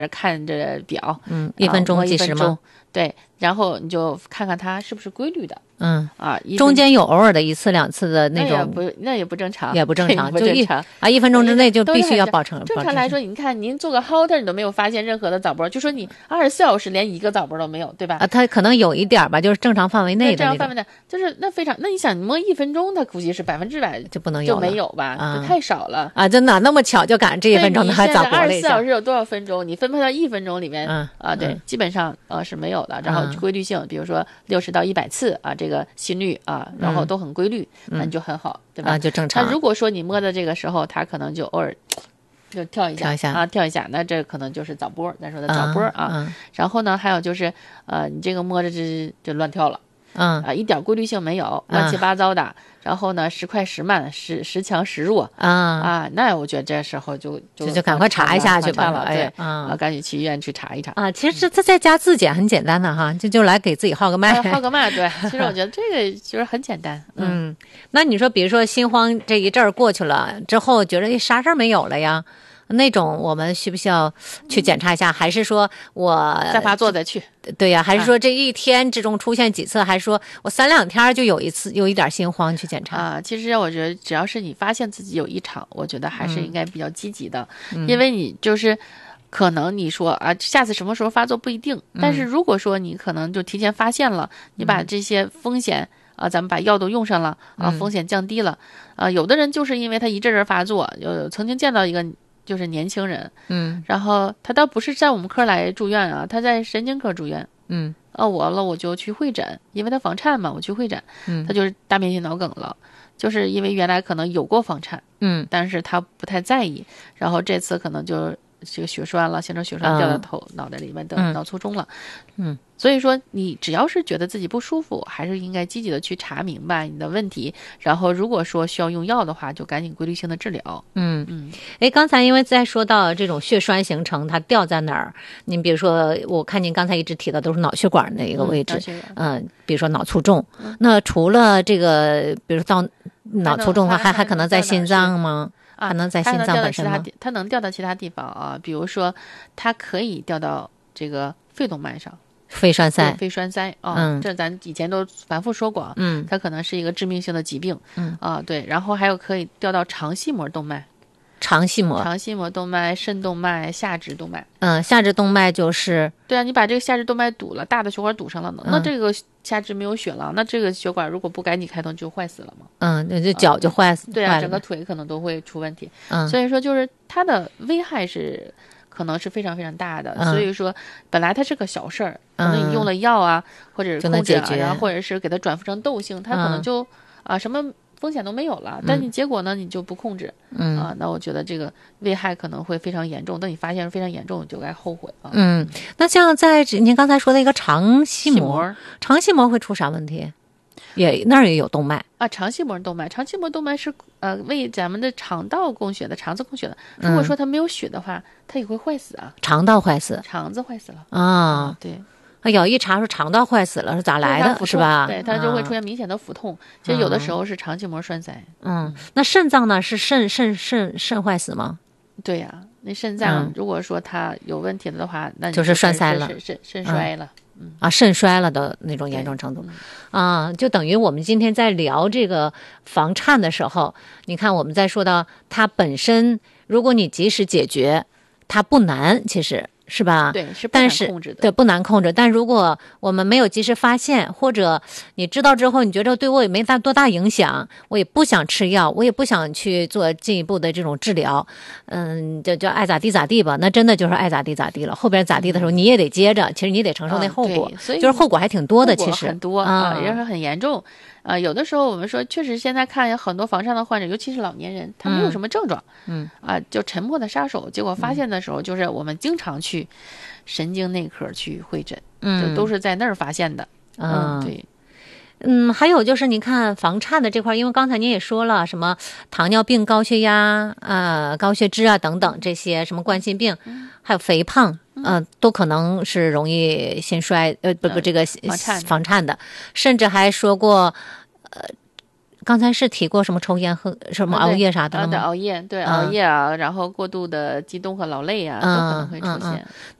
看着表， 1分钟计时吗？ 对，然后你就看看它是不是规律的。 中间有偶尔的1次2次的那种， 那也不正常， 也不正常，就1分钟之内就必须要保持。 正常来说，你看您做个 halter，你都没有发现任何的早搏，就说你24小时连一个早搏都没有，对吧？ 它可能有一点吧，就是正常范围内的。 正常范围内就是那非常，那你想你摸1分钟，它估计是100% 就不能有， 就没有吧？就太少了啊！真的那么巧就赶上这1分钟，还早搏了一下。 24小时有多少分钟？你分配到1分钟里面对，基本上是没有的。然后规律性，比如说60到100次这个心率然后都很规律，那你就很好，对吧？ 就正常。 那如果说你摸的这个时候，它可能就偶尔就跳一下，那这可能就是早搏，咱说的早搏然后呢，还有就是你这个摸着就乱跳了，一点规律性没有，乱七八糟的。然后呢，时快时慢，时强时弱那我觉得这时候就赶快查一下去吧， 对赶紧去医院去查一查其实这在家自检很简单的哈，就来给自己号个脉， 对。其实我觉得这个就是很简单。 那你说，比如说心慌这一阵儿过去了之后，觉得啥事儿没有了呀？那种我们需不需要去检查一下？还是说我再发作再去？ 对呀，还是说这一天之中出现几次？还是说我3、2天就有一点心慌去检查其实我觉得只要是你发现自己有异常，我觉得还是应该比较积极的，因为你就是可能你说下次什么时候发作不一定，但是如果说你可能就提前发现了，你把这些风险咱们把药都用上了风险降低了有的人就是因为他一阵发作，曾经见到一个。就是年轻人，然后他倒不是在我们科来住院他在神经科住院，我就去会诊，因为他房颤嘛，我去会诊，他就是大面积脑梗了，就是因为原来可能有过房颤，但是他不太在意，然后这次可能就这个血栓了，形成血栓掉到脑袋里面的脑卒中了，所以说你只要是觉得自己不舒服，还是应该积极的去查明白你的问题，然后如果说需要用药的话，就赶紧规律性的治疗。 刚才因为在说到这种血栓形成，它掉在哪儿？您比如说，我看您刚才一直提的都是脑血管那个位置，比如说脑卒中，那除了这个，比如到脑卒中的话，还可能在心脏吗？还能在心脏本身吗？ 它能掉到其他地方比如说它可以掉到这个肺动脉上。 肺栓塞这咱以前都反复说过它可能是一个致命性的疾病对，然后还有可以掉到肠系膜动脉，肠系膜动脉、肾动脉、下肢动脉。 下肢动脉就是对啊，你把这个下肢动脉堵了，大的血管堵上了那这个下肢没有血了，那这个血管如果不赶紧开通就坏死了嘛。 这脚就坏死。 对啊，整个腿可能都会出问题。所以说就是它的危害是可能是非常非常大的，所以说本来它是个小事儿，可能你用了药或者控制然后或者是给它转复成窦性，它可能就什么风险都没有了，但你结果呢你就不控制那我觉得这个危害可能会非常严重，等你发现非常严重就该后悔那像在您刚才说的一个肠系膜会出啥问题？那儿也有动脉肠系膜动脉是为咱们的肠道供血的，肠子供血的。如果说它没有血的话，它也会坏死肠道坏死， 肠子坏死了对。 哎呦，一查说肠道坏死了是咋来的，是吧？ 对，它就会出现明显的腹痛。其实有的时候是肠系膜栓塞。 那肾脏呢？是肾坏死吗？ 对呀，那肾脏如果说它有问题的话，那就是栓塞了， 肾衰了。 肾衰了的那种严重程度就等于我们今天在聊这个房颤的时候，你看我们在说到它本身，如果你及时解决，它不难，其实是吧？ 对，是不难控制的。 对，不难控制。但如果我们没有及时发现，或者你知道之后，你觉得对我也没多大影响，我也不想吃药，我也不想去做进一步的这种治疗，就爱咋地咋地吧。那真的就是爱咋地咋地了。后边咋地的时候，你也得接着，其实你得承受那后果， 所以就是后果还挺多的，其实很多也是很严重。有的时候我们说，确实现在看有很多房颤的患者，尤其是老年人，他没有什么症状，就沉默的杀手。结果发现的时候，就是我们经常去神经内科去会诊，就都是在那儿发现的。对。 还有就是你看房颤的这块，因为刚才您也说了，什么糖尿病、高血压高血脂等等这些，什么冠心病，还有肥胖，都可能是容易心衰，这个房颤的，甚至还说过， 刚才是提过什么抽烟和什么熬夜啥的了对， 吗？ 熬夜，对，熬夜啊，然后过度的激动和劳累啊，都可能会出现。